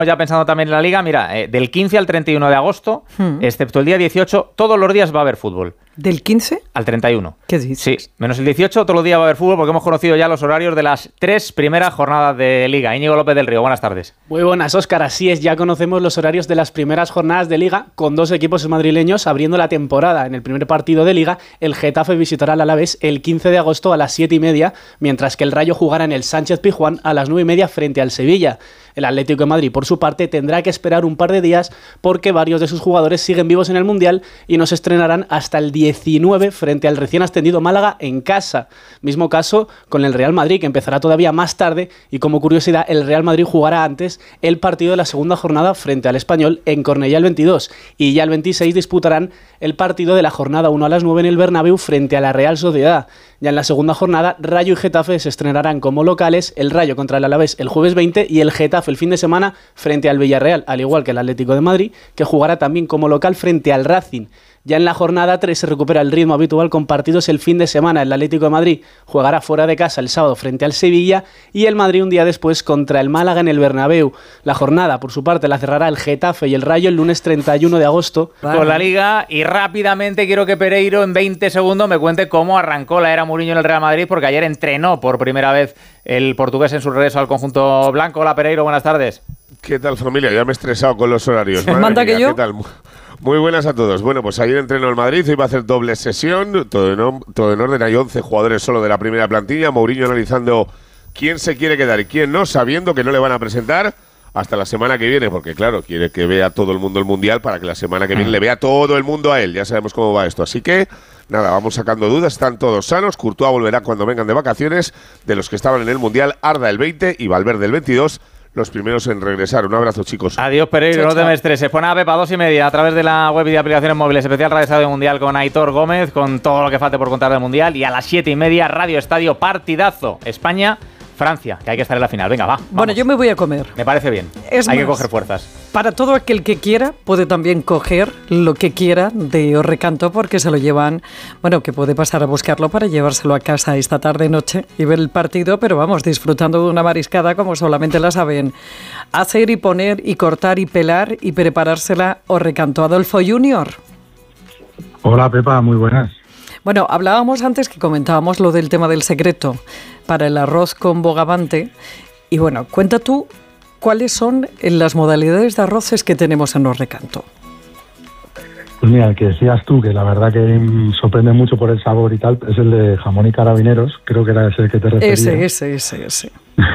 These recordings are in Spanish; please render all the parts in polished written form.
Ya pensando también en la Liga, mira, del 15 al 31 de agosto, excepto el día 18, todos los días va a haber fútbol. ¿Del 15? Al 31. ¿Qué dices? Sí, menos el 18, todos los días va a haber fútbol porque hemos conocido ya los horarios de las 3 primeras jornadas de Liga. Íñigo López del Río, buenas tardes. Muy buenas, Óscar. Así es, ya conocemos los horarios de las primeras jornadas de Liga con 2 equipos madrileños abriendo la temporada. En el primer partido de Liga, el Getafe visitará al Alavés el 15 de agosto a las 7:30, mientras que el Rayo jugará en el Sánchez-Pizjuán a las 9:30 frente al Sevilla. El Atlético de Madrid, por su parte, tendrá que esperar un par de días porque varios de sus jugadores siguen vivos en el Mundial y no se estrenarán hasta el 19 frente al recién ascendido Málaga en casa. Mismo caso con el Real Madrid, que empezará todavía más tarde, y como curiosidad, el Real Madrid jugará antes el partido de la segunda jornada frente al Español en Cornellá el 22, y ya el 26 disputarán el partido de la jornada 1 a las 9 en el Bernabéu frente a la Real Sociedad. Ya en la segunda jornada, Rayo y Getafe se estrenarán como locales, el Rayo contra el Alavés el jueves 20 y el Getafe el fin de semana frente al Villarreal, al igual que el Atlético de Madrid, que jugará también como local frente al Racing. Ya en la jornada 3 se recupera el ritmo habitual con partidos el fin de semana. El Atlético de Madrid jugará fuera de casa el sábado frente al Sevilla y el Madrid un día después contra el Málaga en el Bernabéu. La jornada, por su parte, la cerrará el Getafe y el Rayo el lunes 31 de agosto. Con la Liga, y rápidamente quiero que Pereiro en 20 segundos me cuente cómo arrancó la era Mourinho en el Real Madrid, porque ayer entrenó por primera vez el portugués en su regreso al conjunto blanco. Hola Pereiro, buenas tardes. ¿Qué tal, familia? Ya me he estresado con los horarios. Manda que yo. ¿Qué tal? Muy buenas a todos. Bueno, pues ayer entrenó el Madrid, hoy va a hacer doble sesión, todo en orden. Hay 11 jugadores solo de la primera plantilla. Mourinho analizando quién se quiere quedar y quién no, sabiendo que no le van a presentar hasta la semana que viene, porque claro, quiere que vea todo el mundo el Mundial para que la semana que viene le vea todo el mundo a él. Ya sabemos cómo va esto. Así que, nada, vamos sacando dudas. Están todos sanos. Courtois volverá cuando vengan de vacaciones. De los que estaban en el Mundial, Arda el 20 y Valverde el 22. Los primeros en regresar. Un abrazo, chicos. Adiós, Pereiro, no te me estreses. Pon a Pepa 2:30 a través de la web y de aplicaciones móviles. Especial Radio Estadio Mundial con Aitor Gómez, con todo lo que falte por contar del Mundial. Y a las 7:30, Radio Estadio, partidazo. España-Francia, que hay que estar en la final. Venga, va. Vamos. Bueno, yo me voy a comer. Me parece bien. Hay que coger fuerzas. Para todo aquel que quiera, puede también coger lo que quiera de Orrecanto, porque se lo llevan, bueno, que puede pasar a buscarlo para llevárselo a casa esta tarde-noche y ver el partido, pero vamos, disfrutando de una mariscada como solamente la saben hacer y poner y cortar y pelar y preparársela Orrecanto. Adolfo Junior. Hola, Pepa, muy buenas. Bueno, hablábamos antes que comentábamos lo del tema del secreto para el arroz con bogavante y bueno, cuenta tú ¿cuáles son las modalidades de arroces que tenemos en Orrecanto? Pues mira, el que decías tú, que la verdad que sorprende mucho por el sabor y tal, es el de jamón y carabineros, creo que era ese que te referías. Ese.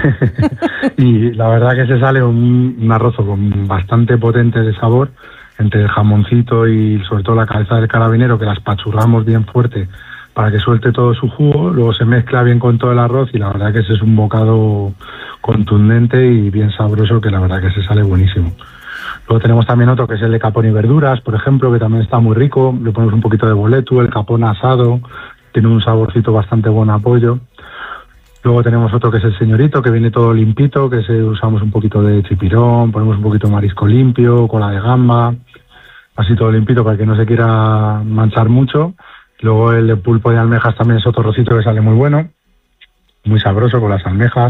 Y la verdad que se sale un arroz con bastante potente de sabor, entre el jamoncito y sobre todo la cabeza del carabinero, que las pachurramos bien fuerte para que suelte todo su jugo, luego se mezcla bien con todo el arroz y la verdad que ese es un bocado contundente y bien sabroso, que la verdad que se sale buenísimo. Luego tenemos también otro que es el de capón y verduras, por ejemplo, que también está muy rico. Le ponemos un poquito de boleto, el capón asado, tiene un saborcito bastante bueno a pollo. Luego tenemos otro que es el señorito, que viene todo limpito, que usamos un poquito de chipirón, ponemos un poquito de marisco limpio, cola de gamba, así todo limpito para que no se quiera manchar mucho. Luego el de pulpo de almejas también es otro rocito que sale muy bueno, muy sabroso con las almejas.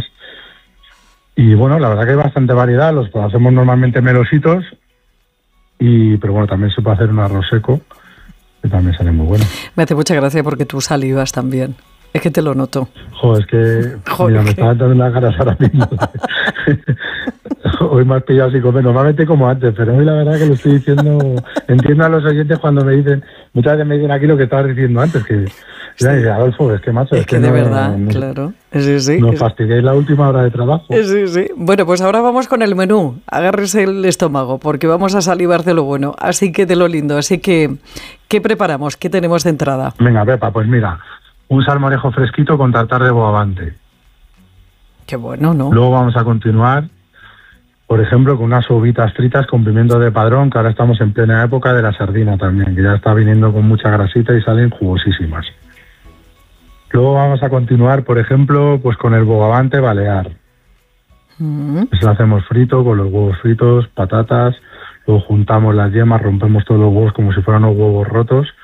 Y bueno, la verdad que hay bastante variedad, los hacemos normalmente melositos, pero bueno, también se puede hacer un arroz seco, que también sale muy bueno. Me hace mucha gracia porque tú salivas también, es que te lo noto. Joder, es que mira, me están dando las ganas ahora mismo. Hoy me has pillado sin comer, normalmente como antes, pero hoy la verdad que lo estoy diciendo, entiendo a los oyentes cuando me dicen, muchas veces me dicen aquí lo que estabas diciendo antes, que sí. Adolfo, es que macho, es que de verdad, claro. Sí. Nos fastidiáis la última hora de trabajo. Sí. Bueno, pues ahora vamos con el menú. Agárrese el estómago, porque vamos a salivar de lo bueno, así que de lo lindo. Así que, ¿qué preparamos? ¿Qué tenemos de entrada? Venga, Pepa, pues mira, un salmorejo fresquito con tartar de bogavante. Qué bueno, ¿no? Luego vamos a continuar, por ejemplo, con unas uvitas fritas con pimiento de padrón, que ahora estamos en plena época de la sardina también, que ya está viniendo con mucha grasita y salen jugosísimas. Luego vamos a continuar, por ejemplo, pues con el bogavante balear. Eso lo hacemos frito, con los huevos fritos, patatas, luego juntamos las yemas, rompemos todos los huevos como si fueran unos huevos rotos